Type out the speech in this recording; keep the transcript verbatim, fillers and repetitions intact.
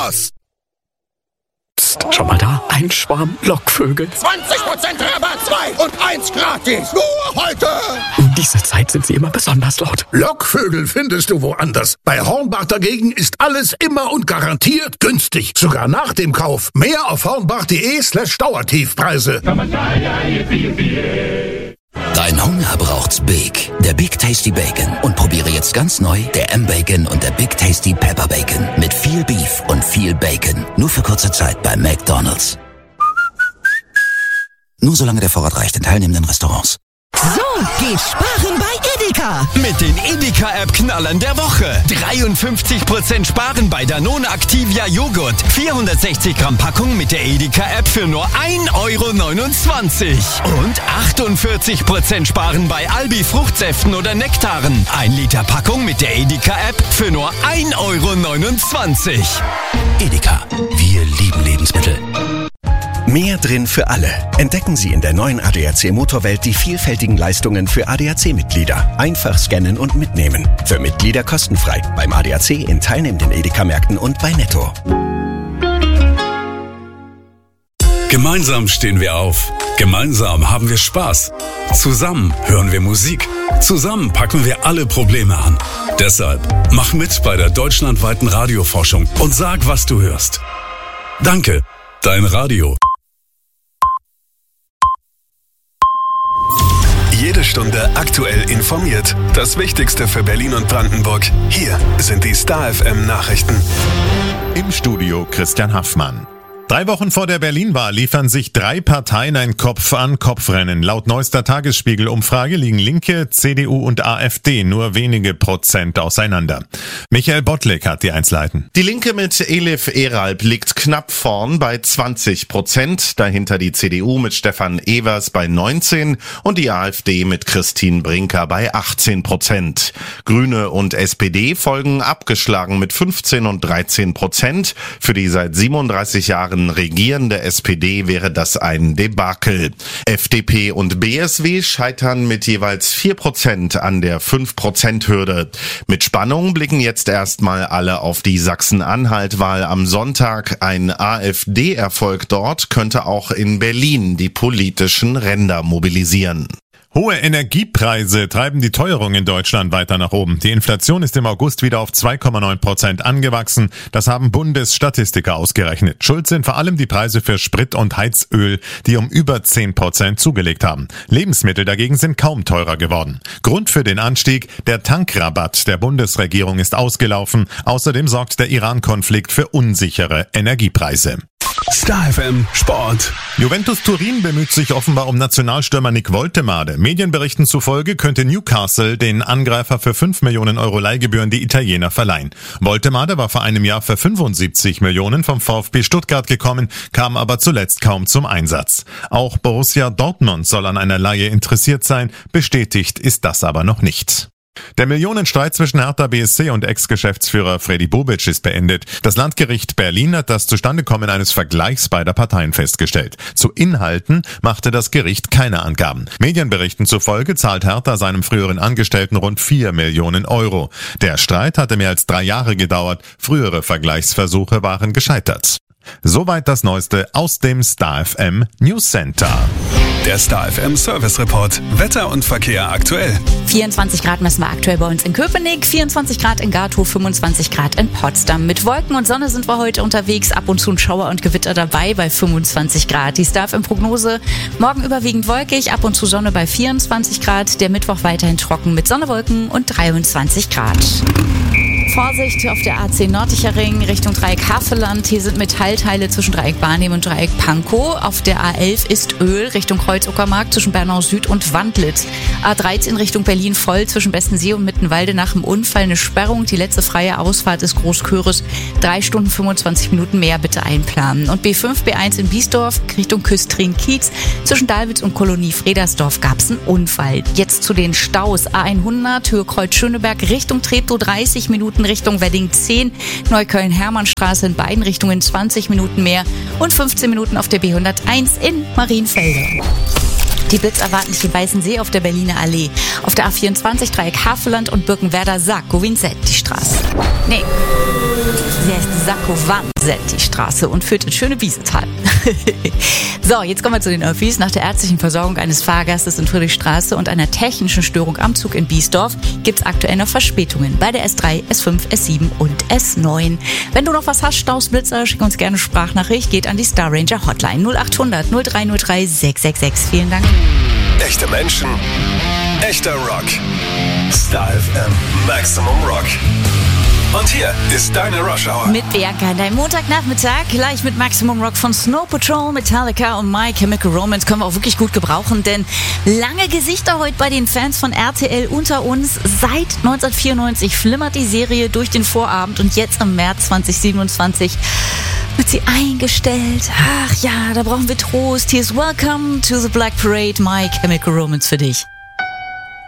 los! Psst, schon mal da? Ein Schwarm Lockvögel. zwanzig Prozent Rabatt, zwei und eins gratis. Nur heute. Um diese Zeit sind sie immer besonders laut. Lockvögel findest du woanders. Bei Hornbach dagegen ist alles immer und garantiert günstig. Sogar nach dem Kauf. Mehr auf hornbach.de slash Dauertiefpreise. Dein Hunger braucht's Big. Der Big Tasty Bacon. Und probiere jetzt ganz neu der M-Bacon und der Big Tasty Pepper Bacon. Mit viel Beef und viel Bacon. Nur für kurze Zeit bei McDonald's. Nur solange der Vorrat reicht in teilnehmenden Restaurants. So, geh sparen bei Edeka. Mit den Edeka-App-Knallern der Woche. dreiundfünfzig Prozent sparen bei Danone Activia Joghurt. vierhundertsechzig Gramm Packung mit der Edeka-App für nur ein Euro neunundzwanzig. Und achtundvierzig Prozent sparen bei Albi Fruchtsäften oder Nektaren. ein Liter Packung mit der Edeka-App für nur ein Euro neunundzwanzig. Edeka. Wir lieben Lebensmittel. Mehr drin für alle. Entdecken Sie in der neuen A D A C Motorwelt die vielfältigen Leistungen für A D A C-Mitglieder. Einfach scannen und mitnehmen. Für Mitglieder kostenfrei. Beim A D A C in teilnehmenden Edeka-Märkten und bei Netto. Gemeinsam stehen wir auf. Gemeinsam haben wir Spaß. Zusammen hören wir Musik. Zusammen packen wir alle Probleme an. Deshalb mach mit bei der deutschlandweiten Radioforschung und sag, was du hörst. Danke, dein Radio. Jede Stunde aktuell informiert. Das Wichtigste für Berlin und Brandenburg. Hier sind die Star F M Nachrichten. Im Studio Christian Haffmann. Drei Wochen vor der Berlin-Wahl liefern sich drei Parteien ein Kopf-an-Kopf-Rennen. Laut neuester Tagesspiegel-Umfrage liegen Linke, C D U und AfD nur wenige Prozent auseinander. Michael Bottlik hat die Einzelheiten. Die Linke mit Elif Eralp liegt knapp vorn bei zwanzig Prozent. Dahinter die C D U mit Stefan Evers bei neunzehn und die AfD mit Christine Brinker bei achtzehn Prozent. Grüne und S P D folgen abgeschlagen mit fünfzehn und dreizehn Prozent. Für die seit siebenunddreißig Jahren regierende S P D wäre das ein Debakel. F D P und B S W scheitern mit jeweils vier Prozent an der fünf Prozent Hürde. Mit Spannung blicken jetzt erstmal alle auf die Sachsen-Anhalt-Wahl am Sonntag. Ein AfD-Erfolg dort könnte auch in Berlin die politischen Ränder mobilisieren. Hohe Energiepreise treiben die Teuerung in Deutschland weiter nach oben. Die Inflation ist im August wieder auf zwei Komma neun Prozent angewachsen. Das haben Bundesstatistiker ausgerechnet. Schuld sind vor allem die Preise für Sprit und Heizöl, die um über zehn Prozent zugelegt haben. Lebensmittel dagegen sind kaum teurer geworden. Grund für den Anstieg: der Tankrabatt der Bundesregierung ist ausgelaufen. Außerdem sorgt der Iran-Konflikt für unsichere Energiepreise. Star F M Sport. Juventus Turin bemüht sich offenbar um Nationalstürmer Nick Woltemade. Medienberichten zufolge könnte Newcastle den Angreifer für fünf Millionen Euro Leihgebühren die Italiener verleihen. Woltemade war vor einem Jahr für fünfundsiebzig Millionen vom VfB Stuttgart gekommen, kam aber zuletzt kaum zum Einsatz. Auch Borussia Dortmund soll an einer Leihe interessiert sein, bestätigt ist das aber noch nicht. Der Millionenstreit zwischen Hertha B S C und Ex-Geschäftsführer Freddy Bobic ist beendet. Das Landgericht Berlin hat das Zustandekommen eines Vergleichs beider Parteien festgestellt. Zu Inhalten machte das Gericht keine Angaben. Medienberichten zufolge zahlt Hertha seinem früheren Angestellten rund vier Millionen Euro. Der Streit hatte mehr als drei Jahre gedauert. Frühere Vergleichsversuche waren gescheitert. Soweit das Neueste aus dem Star F M News Center. Der Star F M Service Report. Wetter und Verkehr aktuell. vierundzwanzig Grad messen wir aktuell bei uns in Köpenick, vierundzwanzig Grad in Gatow, fünfundzwanzig Grad in Potsdam. Mit Wolken und Sonne sind wir heute unterwegs, ab und zu ein Schauer und Gewitter dabei bei fünfundzwanzig Grad. Die Star F M Prognose: morgen überwiegend wolkig, ab und zu Sonne bei vierundzwanzig Grad. Der Mittwoch weiterhin trocken mit Sonne, Wolken und dreiundzwanzig Grad. Vorsicht auf der A zehn Nördlicher Ring Richtung Dreieck Havelland. Hier sind Metallteile zwischen Dreieck Barnim und Dreieck Pankow. Auf der A elf ist Öl Richtung Kreuz-Uckermark zwischen Bernau Süd und Wandlitz. A dreizehn Richtung Berlin voll zwischen Bestensee und Mittenwalde nach dem Unfall eine Sperrung. Die letzte freie Ausfahrt ist Großköris. Drei Stunden fünfundzwanzig Minuten mehr bitte einplanen. Und B fünf, B eins in Biesdorf Richtung Küstrin-Kiez. Zwischen Dahlwitz und Kolonie Fredersdorf gab es einen Unfall. Jetzt zu den Staus. A hundert Höhe Kreuz-Schöneberg Richtung Treptow dreißig Minuten Richtung Wedding zehn, Neukölln-Hermannstraße in beiden Richtungen zwanzig Minuten mehr und fünfzehn Minuten auf der B hunderteins in Marienfelde. Die Blitz erwarten dich in Weißensee auf der Berliner Allee. Auf der A vierundzwanzig Dreieck Havelland und Birkenwerder Sack, Govinzett die Straße. Nee. Sie heißt Sacco-Vanzetti-Straße und führt in schöne Wiesental. So, jetzt kommen wir zu den Öffis. Nach der ärztlichen Versorgung eines Fahrgastes in Friedrichstraße und einer technischen Störung am Zug in Biesdorf gibt es aktuell noch Verspätungen bei der S drei, S fünf, S sieben und S neun. Wenn du noch was hast, Stausblitzer, schick uns gerne Sprachnachricht, geht an die Star Ranger Hotline null acht hundert, null drei null drei, sechs sechs sechs. Vielen Dank. Echte Menschen, echter Rock. Star F M Maximum Rock. Und hier ist deine Rush Hour. Mit Bianca, dein Montagnachmittag, gleich mit Maximum Rock von Snow Patrol, Metallica und My Chemical Romance können wir auch wirklich gut gebrauchen, denn lange Gesichter heute bei den Fans von R T L unter uns. Seit neunzehnhundertvierundneunzig flimmert die Serie durch den Vorabend und jetzt im März zweitausendsiebenundzwanzig wird sie eingestellt. Ach ja, da brauchen wir Trost. Hier ist Welcome to the Black Parade, My Chemical Romance für dich.